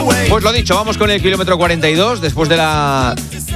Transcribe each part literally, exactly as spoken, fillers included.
Pues lo dicho, vamos con el kilómetro cuarenta y dos, después de la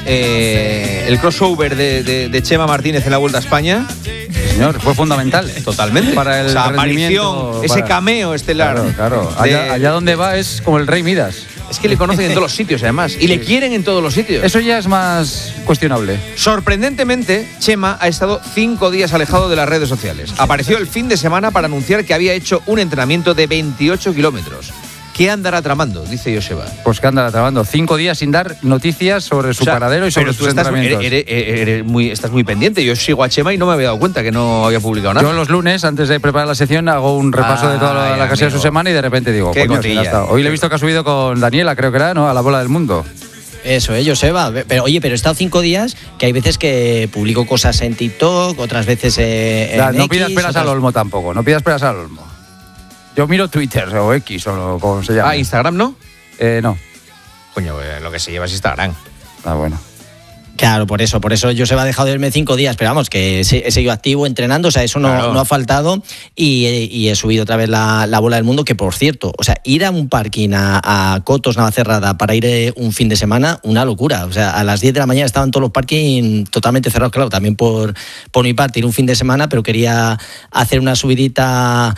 eh, el crossover de, de, de Chema Martínez en la Vuelta a España. Señor, fue fundamental. Totalmente. Para el o sea, rendimiento, aparición, ese para... cameo estelar. Claro, claro. Allá, de... allá donde va es como el Rey Midas. Es que le conocen en todos los sitios, además. Y sí. Le quieren en todos los sitios. Eso ya es más cuestionable. Sorprendentemente, Chema ha estado cinco días alejado de las redes sociales. Apareció el fin de semana para anunciar que había hecho un entrenamiento de veintiocho kilómetros. ¿Qué andará tramando? Dice Joseba. Pues que andará tramando. Cinco días sin dar noticias sobre su o sea, paradero y sobre sus estás, entrenamientos. Eres, eres, eres muy, estás muy pendiente. Yo sigo a Chema y no me había dado cuenta que no había publicado nada. Yo los lunes, antes de preparar la sección, hago un repaso ah, de toda la, la casilla de su semana y de repente digo, qué coño, está. Hoy le he visto que ha subido con Daniela, creo que era, ¿no? A la bola del mundo. Eso, eh, Joseba. Pero oye, pero he estado cinco días que hay veces que publico cosas en TikTok, otras veces eh, en ya, No X, pidas peras otras... al olmo tampoco, no pidas peras al olmo. Yo miro Twitter o X o como se llama. Ah, Instagram, ¿no? Eh, no. Coño, lo que se lleva es Instagram. Ah, bueno. Claro, por eso, por eso yo se va a dejar de verme cinco días, pero vamos, que he seguido activo entrenando, o sea, eso no, claro. no ha faltado y, y he subido otra vez la, la bola del mundo, que por cierto, o sea, ir a un parking a, a Cotos, Navacerrada, para ir un fin de semana, una locura, o sea, a las diez de la mañana estaban todos los parkings totalmente cerrados, claro, también por, por mi parte, ir un fin de semana, pero quería hacer una subidita...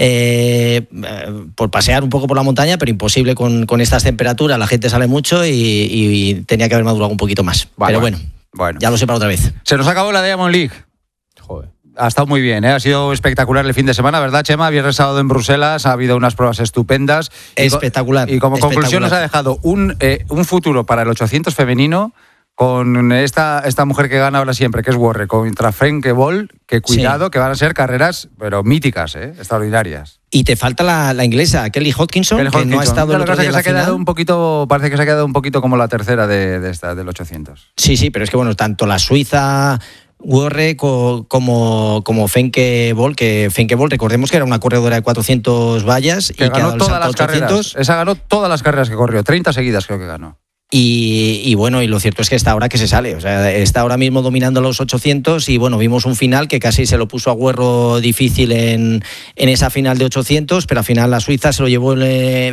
Eh, por pasear un poco por la montaña, pero imposible con, con estas temperaturas, la gente sale mucho y, y tenía que haber madurado un poquito más. Vale, pero bueno, bueno, ya lo sé para otra vez. Se nos acabó la Diamond League. Joder. Ha estado muy bien, ¿eh? Ha sido espectacular el fin de semana, ¿verdad, Chema? Viernes sábado en Bruselas, ha habido unas pruebas estupendas. Espectacular. Y como espectacular. conclusión nos ha dejado un, eh, un futuro para el ochocientos femenino con esta, esta mujer que gana ahora siempre, que es Warre, contra Frenke Bol, que cuidado, sí. que van a ser carreras, pero míticas, ¿eh? Extraordinarias. Y te falta la, la inglesa, Kelly Hodgkinson, Kelly Hodgkinson, que no ha estado el otro día que en se la ha quedado final. un poquito, parece que se ha quedado un poquito como la tercera de, de esta, del ochocientos. Sí, sí, pero es que bueno, tanto la suiza... Warre co, como, como Frenke Bol, que Frenke Bol, recordemos que era una corredora de cuatrocientos vallas que y ganó que todas las carreras. Esa ganó todas las carreras que corrió, treinta seguidas creo que ganó. Y, y bueno, y lo cierto es que está ahora que se sale, o sea, está ahora mismo dominando los ochocientos y bueno, vimos un final que casi se lo puso a Guerro difícil en, en esa final de ochocientos, pero al final la Suiza se lo llevó eh,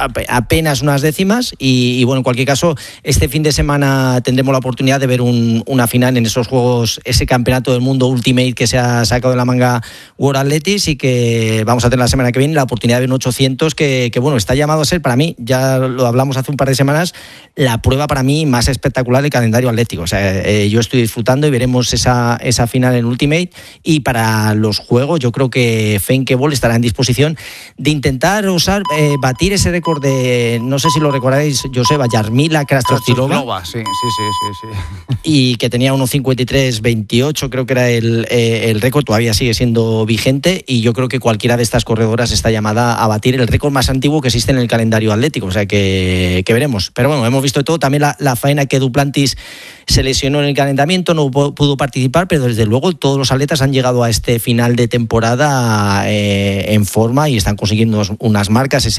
apenas unas décimas y, y bueno, en cualquier caso, este fin de semana tendremos la oportunidad de ver un, una final en esos juegos, ese campeonato del mundo Ultimate que se ha sacado de la manga World Athletics y que vamos a tener la semana que viene la oportunidad de ver un ochocientos que, que bueno, está llamado a ser para mí, ya lo hablamos hace un par de semanas, la prueba para mí más espectacular del calendario atlético. O sea, eh, yo estoy disfrutando y veremos esa, esa final en Ultimate y para los juegos yo creo que Frenke Bol estará en disposición de intentar usar, eh, batir ese récord de, no sé si lo recordáis, Joseba, Jarmila Krastostilova. Sí, sí, sí, sí, sí. Y que tenía uno cincuenta y tres veintiocho, creo que era el, eh, el récord, todavía sigue siendo vigente y yo creo que cualquiera de estas corredoras está llamada a batir el récord más antiguo que existe en el calendario atlético. O sea, que, que veremos. Pero bueno, hemos visto todo. También la, la faena que Duplantis se lesionó en el calentamiento, no pudo participar, pero desde luego todos los atletas han llegado a este final de temporada eh, en forma y están consiguiendo unas marcas. Ese